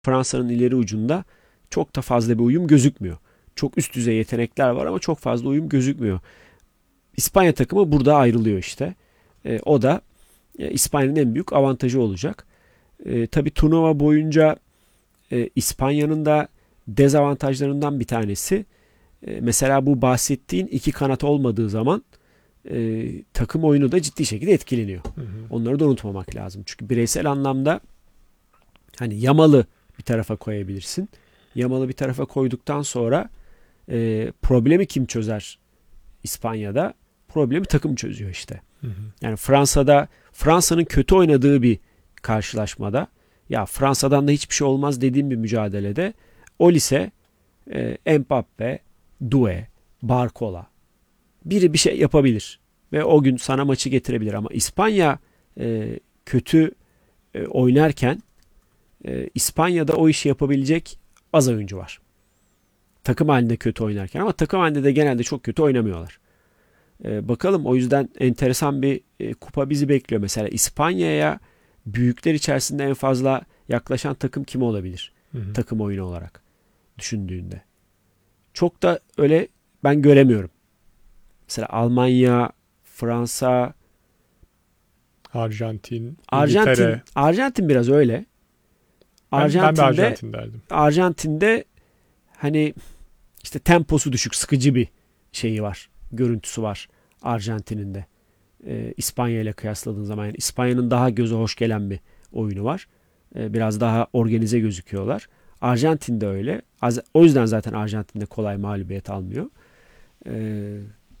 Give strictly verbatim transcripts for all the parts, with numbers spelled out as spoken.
Fransa'nın ileri ucunda çok da fazla bir uyum gözükmüyor. Çok üst düzey yetenekler var ama çok fazla uyum gözükmüyor. İspanya takımı burada ayrılıyor işte. E, o da e, İspanya'nın en büyük avantajı olacak. E, tabii turnuva boyunca e, İspanya'nın da dezavantajlarından bir tanesi e, mesela bu bahsettiğin iki kanat olmadığı zaman e, takım oyunu da ciddi şekilde etkileniyor. Hı hı. Onları da unutmamak lazım. Çünkü bireysel anlamda hani Yamal'ı bir tarafa koyabilirsin. Yamal'ı bir tarafa koyduktan sonra e, problemi kim çözer İspanya'da? Problemi takım çözüyor işte. Hı hı. Yani Fransa'da Fransa'nın kötü oynadığı bir karşılaşmada ya Fransa'dan da hiçbir şey olmaz dediğim bir mücadelede Olise, e, Mbappe, Doué, Barcola biri bir şey yapabilir ve o gün sana maçı getirebilir ama İspanya e, kötü e, oynarken e, İspanya'da o işi yapabilecek az oyuncu var. Takım halinde kötü oynarken ama takım halinde de genelde çok kötü oynamıyorlar. E, bakalım o yüzden enteresan bir e, kupa bizi bekliyor. Mesela İspanya'ya büyükler içerisinde en fazla yaklaşan takım kim olabilir? Hı hı. Takım oyunu olarak düşündüğünde. Çok da öyle ben göremiyorum. Mesela Almanya, Fransa, Arjantin, Arjantin, İngiltere. Arjantin biraz öyle. Ben, ben de Arjantin'de Arjantin derdim. Arjantin'de hani işte temposu düşük, sıkıcı bir şeyi var. Görüntüsü var Arjantin'in de. Ee, İspanya ile kıyasladığın zaman yani İspanya'nın daha göze hoş gelen bir oyunu var. Ee, biraz daha organize gözüküyorlar. Arjantin de öyle. Az- O yüzden zaten Arjantin'de kolay mağlubiyet almıyor. Ee,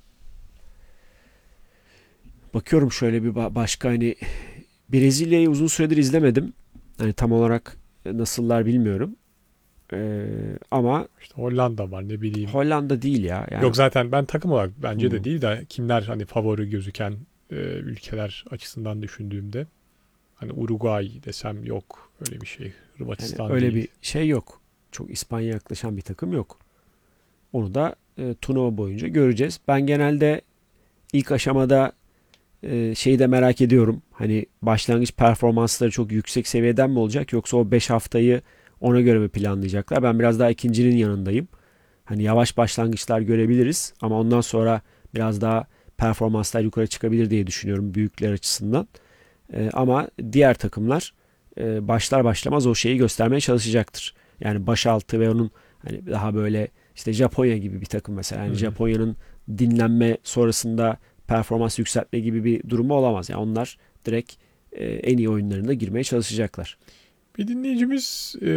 bakıyorum şöyle bir ba- başka hani Brezilya'yı uzun süredir izlemedim. Hani tam olarak nasıllar bilmiyorum. Ee, ama İşte Hollanda var, ne bileyim. Hollanda değil ya. Yani, Yok zaten ben takım olarak bence hmm. de değil de kimler hani favori gözüken e, ülkeler açısından düşündüğümde hani Uruguay desem yok öyle bir şey. Yani Hırvatistan öyle değil. bir şey yok. Çok İspanya'ya yaklaşan bir takım yok. Onu da e, turnuva boyunca göreceğiz. Ben genelde ilk aşamada e, şeyi de merak ediyorum. Hani başlangıç performansları çok yüksek seviyeden mi olacak yoksa o beş haftayı ona göre mi planlayacaklar? Ben biraz daha ikincinin yanındayım. Hani yavaş başlangıçlar görebiliriz ama ondan sonra biraz daha performanslar yukarı çıkabilir diye düşünüyorum büyükler açısından. E, ama diğer takımlar e, başlar başlamaz o şeyi göstermeye çalışacaktır. Yani başaltı ve onun hani daha böyle işte Japonya gibi bir takım mesela. Yani Hı hı. Japonya'nın dinlenme sonrasında performans yükseltme gibi bir durumu olamaz. Yani onlar direkt e, en iyi oyunlarında girmeye çalışacaklar. Bir dinleyicimiz e,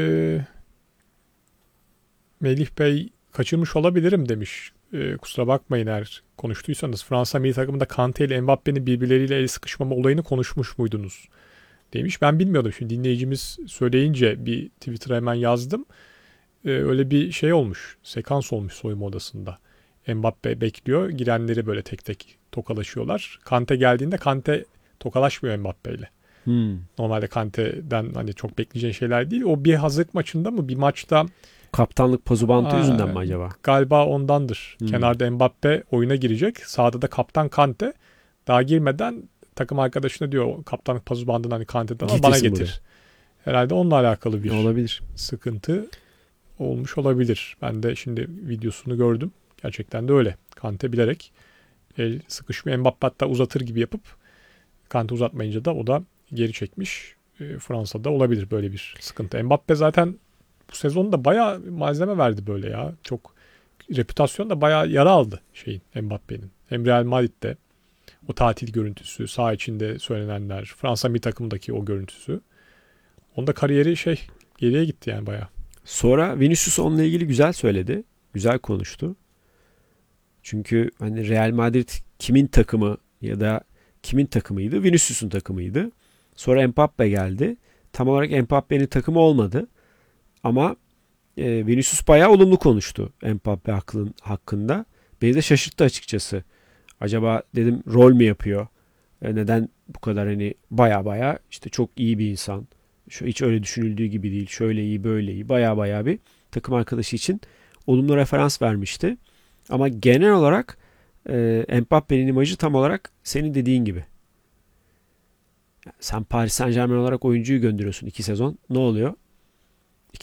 Melih Bey kaçırmış olabilirim demiş. E, kusura bakmayın eğer konuştuysanız. Fransa milli takımında Kanté ile Mbappe'nin birbirleriyle el sıkışmama olayını konuşmuş muydunuz? Demiş. Ben bilmiyordum. Şimdi dinleyicimiz söyleyince bir Twitter'a hemen yazdım. Ee, öyle bir şey olmuş. Sekans olmuş soyunma odasında. Mbappe bekliyor. Girenleri böyle tek tek tokalaşıyorlar. Kante geldiğinde Kante tokalaşmıyor Mbappe ile. Hmm. Normalde Kante'den hani çok bekleyeceğin şeyler değil. O bir hazırlık maçında mı bir maçta Kaptanlık pazubantı yüzünden aa, mi acaba? galiba ondandır. Hmm. Kenarda Mbappe oyuna girecek. Sağda da kaptan Kante. Daha girmeden takım arkadaşına diyor kaptanlık pazu bandını hani Kante'den al bana Getirsin getir. buraya. Herhalde onunla alakalı bir Olabilir. sıkıntı olmuş olabilir. Ben de şimdi videosunu gördüm. Gerçekten de öyle. Kante bilerek el sıkışmıyor. Mbappe hatta uzatır gibi yapıp Kante uzatmayınca da o da geri çekmiş. E, Fransa'da olabilir böyle bir sıkıntı. Mbappe zaten bu sezonda bayağı malzeme verdi böyle ya. Çok reputasyon da bayağı yara aldı şeyin Mbappe'nin. Hem Real Madrid'de o tatil görüntüsü, saha içinde söylenenler, Fransa milli takımdaki o görüntüsü. Onda kariyeri şey geriye gitti yani bayağı. Sonra Vinicius onunla ilgili güzel söyledi. Güzel konuştu. Çünkü hani Real Madrid kimin takımı ya da kimin takımıydı? Vinicius'un takımıydı. Sonra Mbappe geldi. Tam olarak Mbappe'nin takımı olmadı. Ama e, Vinicius bayağı olumlu konuştu Mbappe hakkın, hakkında. Beni de şaşırttı açıkçası. Acaba dedim rol mü yapıyor? E, neden bu kadar hani baya baya işte çok iyi bir insan. Şu hiç öyle düşünüldüğü gibi değil. Şöyle iyi, böyle iyi. Baya baya bir takım arkadaşı için olumlu referans vermişti. Ama genel olarak e, Mbappe'nin imajı tam olarak senin dediğin gibi. Sen Paris Saint-Germain olarak oyuncuyu gönderiyorsun iki sezon. Ne oluyor?